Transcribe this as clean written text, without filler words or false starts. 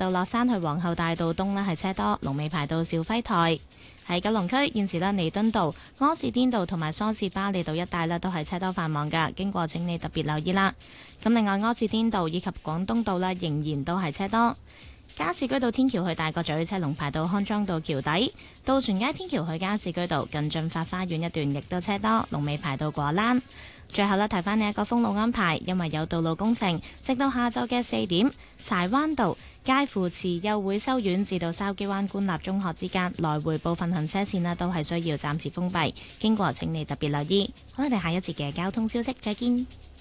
道落山去皇后大道東呢係車多，龍尾排到肇輝台。喺九龍區現時呢，彌敦道、柯士甸道同埋梳士巴利道一帶呢都係車多繁忙㗎，經過請你特別留意啦。咁另外柯士甸道以及廣東道呢仍然都係車多。加士居道天橋去大角咀車龍排到康莊道橋底，渡船街天橋去加士居道近駿發花園一段亦都車多，龍尾排到果欄。最後呢，提翻你一個封路安排，因為有道路工程，直到下晝嘅4點，柴灣道介乎慈幼會修院至到筲箕灣官立中學之間來回部分行車線呢都係需要暫時封閉，經過請你特別留意。好，我哋下一節嘅交通消息再見。